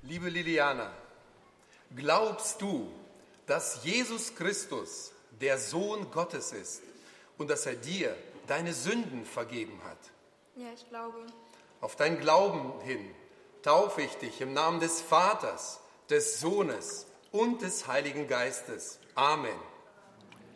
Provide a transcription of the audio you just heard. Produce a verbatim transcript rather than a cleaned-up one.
Liebe Liliana, glaubst du, dass Jesus Christus der Sohn Gottes ist und dass er dir deine Sünden vergeben hat? Ja, ich glaube. Auf deinen Glauben hin taufe ich dich im Namen des Vaters, des Sohnes und des Heiligen Geistes. Amen.